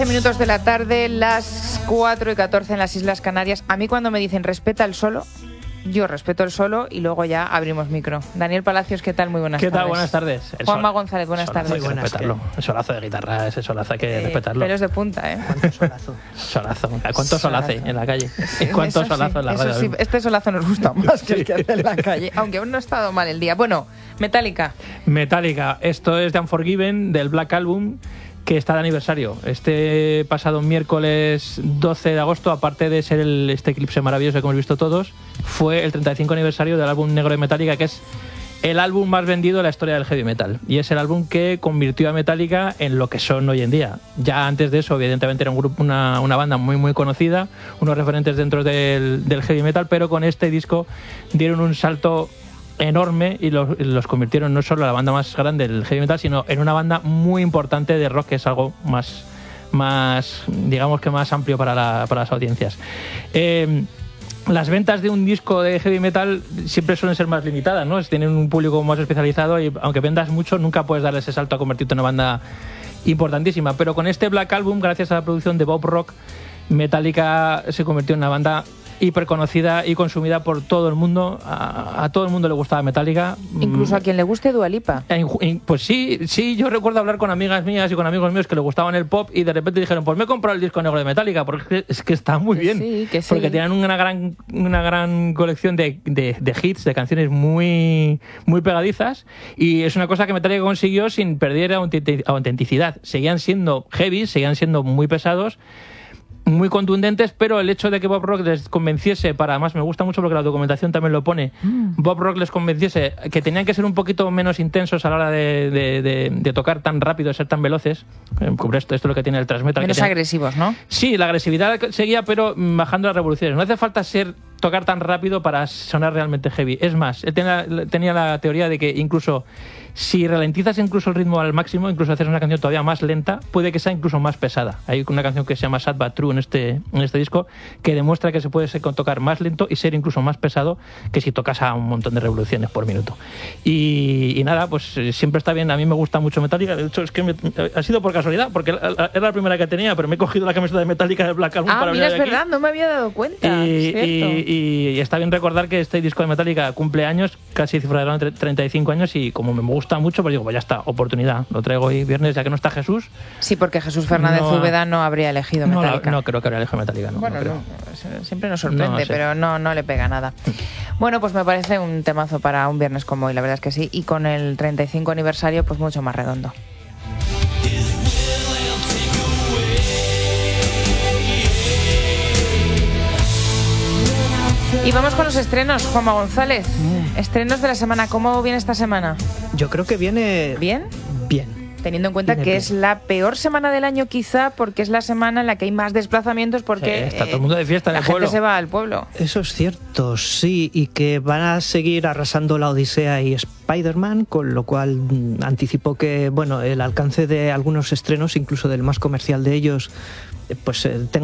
Minutos de la tarde, las 4:14 en las Islas Canarias. A mí cuando me dicen respeta el solo, yo respeto el solo y luego ya abrimos micro. Daniel Palacios, ¿qué tal? Muy buenas tardes. ¿Qué tal? Buenas tardes. Juanma González, buenas tardes. Hay que respetarlo. El solazo de guitarra, ese solazo hay que respetarlo. Pelos de punta, ¿eh? ¿Cuánto solazo? Solazo. ¿Cuánto solace en la calle? Eso ¿Cuánto sí, solazo en la eso radio? sí, este solazo nos gusta más que el que hace en la calle, aunque aún no ha estado mal el día. Bueno, Metallica. Metallica. Esto es de Unforgiven, del Black Album, que está de aniversario. Este pasado miércoles 12 de agosto, aparte de ser este eclipse maravilloso que hemos visto todos, fue el 35 aniversario del álbum negro de Metallica, que es el álbum más vendido de la historia del heavy metal. Y es el álbum que convirtió a Metallica en lo que son hoy en día. Ya antes de eso, evidentemente, era un grupo, una banda muy, muy conocida, unos referentes dentro del heavy metal, pero con este disco dieron un salto enorme y los convirtieron no solo en la banda más grande del heavy metal, sino en una banda muy importante de rock, que es algo más digamos que más amplio para las audiencias. Las ventas de un disco de heavy metal siempre suelen ser más limitadas, ¿no? Tienen un público más especializado y aunque vendas mucho, nunca puedes dar ese salto a convertirte en una banda importantísima. Pero con este Black Album, gracias a la producción de Bob Rock, Metallica se convirtió en una banda hiper conocida y consumida por todo el mundo. A todo el mundo le gustaba Metallica. Incluso a quien le guste Dua Lipa. Pues sí, yo recuerdo hablar con amigas mías y con amigos míos que le gustaban el pop y de repente dijeron, pues me he comprado el disco negro de Metallica porque es que está muy bien. Sí, que sí. Porque tienen una gran colección de hits, de canciones muy, muy pegadizas, y es una cosa que Metallica consiguió sin perder autenticidad. Seguían siendo heavy, seguían siendo muy pesados, muy contundentes, pero el hecho de que Bob Rock les convenciese, además me gusta mucho porque la documentación también lo pone, Bob Rock les convenciese que tenían que ser un poquito menos intensos a la hora de tocar tan rápido, ser tan veloces. Esto es lo que tiene el thrash metal. Menos agresivos, ¿no? Sí, la agresividad seguía, pero bajando las revoluciones. No hace falta tocar tan rápido para sonar realmente heavy. Es más, él tenía la teoría de que incluso si ralentizas incluso el ritmo al máximo, incluso haces una canción todavía más lenta, puede que sea incluso más pesada. Hay una canción que se llama Sad But True en este disco que demuestra que se puede tocar más lento y ser incluso más pesado que si tocas a un montón de revoluciones por minuto. Y nada, pues siempre está bien. A mí me gusta mucho Metallica. De hecho, es que ha sido por casualidad, porque era la primera que tenía, pero me he cogido la camiseta de Metallica de Black Album para mira, venir es aquí. verdad, no me había dado cuenta. Y está bien recordar que este disco de Metallica cumple años, casi cifraron 35 años, y como me gusta mucho, pues digo, pues ya está, oportunidad. Lo traigo hoy viernes, ya que no está Jesús. Sí, porque Jesús Fernández Úbeda no habría elegido Metallica. No creo que habría elegido Metallica, no. Bueno, no creo. Siempre nos sorprende, No sé. pero no le pega nada. Bueno, pues me parece un temazo para un viernes como hoy, la verdad es que sí. Y con el 35 aniversario, pues mucho más redondo. Y vamos con los estrenos, Juanma González. Estrenos de la semana. ¿Cómo viene esta semana? Yo creo que viene... ¿Bien? Bien. Teniendo en cuenta que es la peor semana del año quizá, porque es la semana en la que hay más desplazamientos, porque está todo el mundo de fiesta en la el pueblo. gente se va al pueblo. Eso es cierto, sí, y que van a seguir arrasando la Odisea y Spider-Man, con lo cual anticipo que, bueno, el alcance de algunos estrenos, incluso del más comercial de ellos, pues tenga